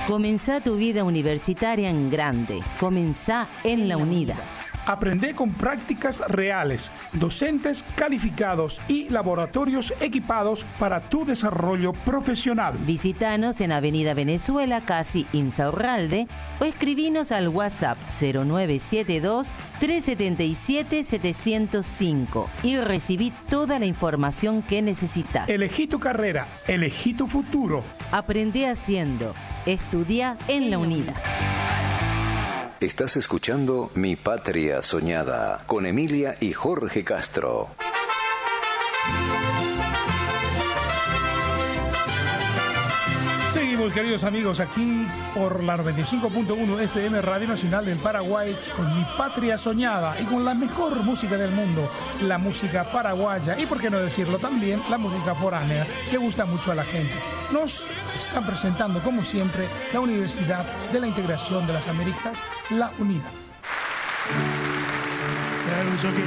Comenzá tu vida universitaria en grande. Comenzá en La Unida. Aprende con prácticas reales, docentes calificados y laboratorios equipados para tu desarrollo profesional. Visítanos en Avenida Venezuela, casi Insaurralde, o escribinos al WhatsApp 0972-377-705 y recibí toda la información que necesitas. Elegí tu carrera, elegí tu futuro. Aprende haciendo. Estudia en La Unida. Estás escuchando Mi Patria Soñada con Emilia y Jorge Castro. Seguimos, queridos amigos, aquí por la 95.1 FM Radio Nacional del Paraguay con Mi Patria Soñada y con la mejor música del mundo, la música paraguaya y, por qué no decirlo, también la música foránea que gusta mucho a la gente. Nos están presentando, como siempre, la Universidad de la Integración de las Américas, La Unida.